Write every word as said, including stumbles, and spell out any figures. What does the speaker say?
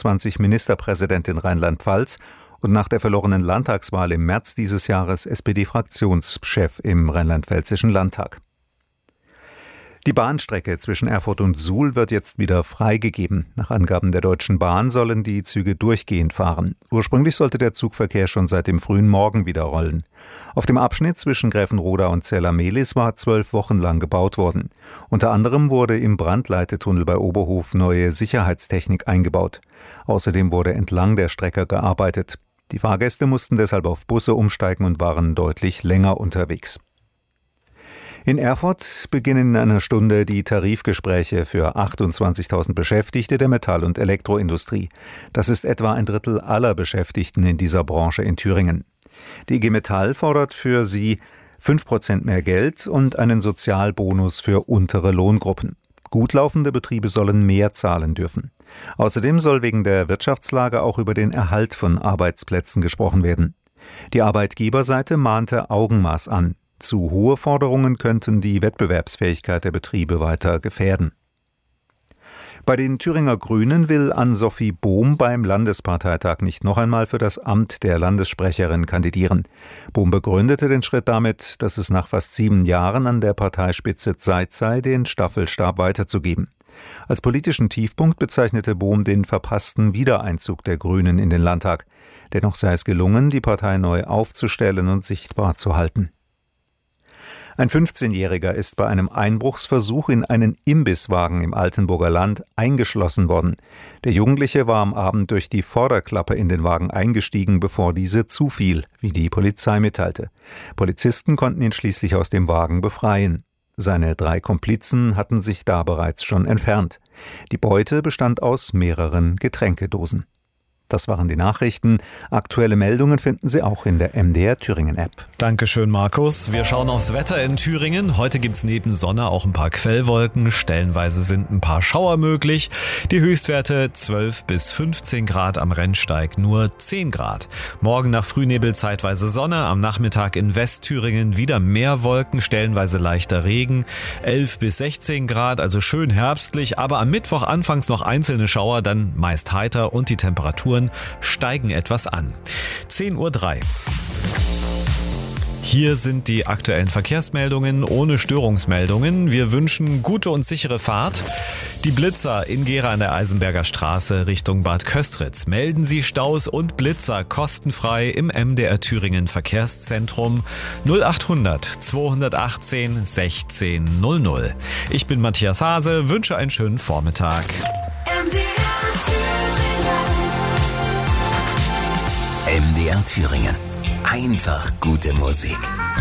fünfundzwanzig Ministerpräsident in Rheinland-Pfalz und nach der verlorenen Landtagswahl im März dieses Jahres S P D-Fraktionschef im Rheinland-Pfälzischen Landtag. Die Bahnstrecke zwischen Erfurt und Suhl wird jetzt wieder freigegeben. Nach Angaben der Deutschen Bahn sollen die Züge durchgehend fahren. Ursprünglich sollte der Zugverkehr schon seit dem frühen Morgen wieder rollen. Auf dem Abschnitt zwischen Gräfenroda und Zella-Mehlis war zwölf Wochen lang gebaut worden. Unter anderem wurde im Brandleitetunnel bei Oberhof neue Sicherheitstechnik eingebaut. Außerdem wurde entlang der Strecke gearbeitet. Die Fahrgäste mussten deshalb auf Busse umsteigen und waren deutlich länger unterwegs. In Erfurt beginnen in einer Stunde die Tarifgespräche für achtundzwanzigtausend Beschäftigte der Metall- und Elektroindustrie. Das ist etwa ein Drittel aller Beschäftigten in dieser Branche in Thüringen. Die I G Metall fordert für sie fünf Prozent mehr Geld und einen Sozialbonus für untere Lohngruppen. Gut laufende Betriebe sollen mehr zahlen dürfen. Außerdem soll wegen der Wirtschaftslage auch über den Erhalt von Arbeitsplätzen gesprochen werden. Die Arbeitgeberseite mahnte Augenmaß an. Zu hohe Forderungen könnten die Wettbewerbsfähigkeit der Betriebe weiter gefährden. Bei den Thüringer Grünen will Ann-Sophie Bohm beim Landesparteitag nicht noch einmal für das Amt der Landessprecherin kandidieren. Bohm begründete den Schritt damit, dass es nach fast sieben Jahren an der Parteispitze Zeit sei, den Staffelstab weiterzugeben. Als politischen Tiefpunkt bezeichnete Bohm den verpassten Wiedereinzug der Grünen in den Landtag. Dennoch sei es gelungen, die Partei neu aufzustellen und sichtbar zu halten. Ein fünfzehnjähriger ist bei einem Einbruchsversuch in einen Imbisswagen im Altenburger Land eingeschlossen worden. Der Jugendliche war am Abend durch die Vorderklappe in den Wagen eingestiegen, bevor diese zufiel, wie die Polizei mitteilte. Polizisten konnten ihn schließlich aus dem Wagen befreien. Seine drei Komplizen hatten sich da bereits schon entfernt. Die Beute bestand aus mehreren Getränkedosen. Das waren die Nachrichten. Aktuelle Meldungen finden Sie auch in der M D R Thüringen App. Dankeschön, Markus. Wir schauen aufs Wetter in Thüringen. Heute gibt's neben Sonne auch ein paar Quellwolken. Stellenweise sind ein paar Schauer möglich. Die Höchstwerte zwölf bis fünfzehn Grad, am Rennsteig nur zehn Grad. Morgen nach Frühnebel zeitweise Sonne. Am Nachmittag in Westthüringen wieder mehr Wolken, stellenweise leichter Regen. elf bis sechzehn Grad, also schön herbstlich. Aber am Mittwoch anfangs noch einzelne Schauer, dann meist heiter und die Temperatur steigen etwas an. zehn Uhr drei. Hier sind die aktuellen Verkehrsmeldungen ohne Störungsmeldungen. Wir wünschen gute und sichere Fahrt. Die Blitzer in Gera an der Eisenberger Straße Richtung Bad Köstritz. Melden Sie Staus und Blitzer kostenfrei im M D R Thüringen Verkehrszentrum null achthundert zweihundertachtzehn sechzehn null null. Ich bin Matthias Hase, wünsche einen schönen Vormittag. M D R Thüringen. M D R Thüringen. Einfach gute Musik.